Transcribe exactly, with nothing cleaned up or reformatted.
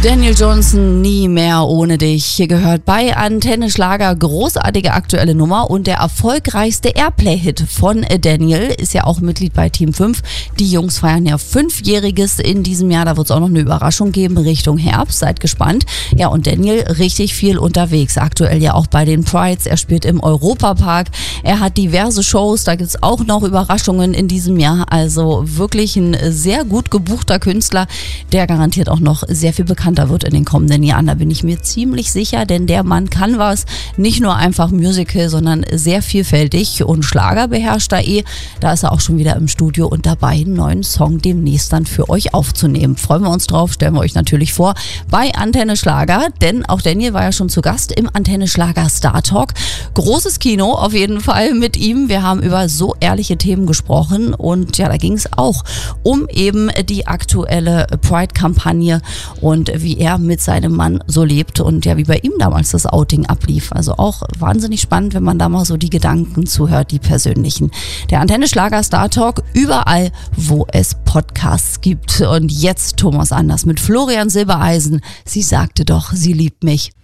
Daniel Johnston, nie mehr ohne dich. Hier gehört bei Antenne Schlager, großartige aktuelle Nummer und der erfolgreichste Airplay-Hit von Daniel, ist ja auch Mitglied bei Team fünf. Die Jungs feiern ja Fünfjähriges in diesem Jahr, da wird es auch noch eine Überraschung geben Richtung Herbst, seid gespannt. Ja, und Daniel richtig viel unterwegs, aktuell ja auch bei den Prides, er spielt im Europapark, er hat diverse Shows, da gibt es auch noch Überraschungen in diesem Jahr, also wirklich ein sehr gut gebuchter Künstler, der garantiert auch noch sehr viel bekannter wird in den kommenden Jahren. Da bin ich mir ziemlich sicher, denn der Mann kann was. Nicht nur einfach Musical, sondern sehr vielfältig und Schlager beherrscht er eh. Da ist er auch schon wieder im Studio und dabei, einen neuen Song demnächst dann für euch aufzunehmen. Freuen wir uns drauf, stellen wir euch natürlich vor bei Antenne Schlager, denn auch Daniel war ja schon zu Gast im Antenne Schlager Star Talk. Großes Kino auf jeden Fall mit ihm. Wir haben über so ehrliche Themen gesprochen und ja, da ging es auch um eben die aktuelle Pride-Kampagne und wie er mit seinem Mann so lebt und ja, wie bei ihm damals das Outing ablief. Also auch wahnsinnig spannend, wenn man da mal so die Gedanken zuhört, die persönlichen. Der Antenne Schlager Star Talk, überall, wo es Podcasts gibt. Und jetzt Thomas Anders mit Florian Silbereisen. Sie sagte doch, sie liebt mich.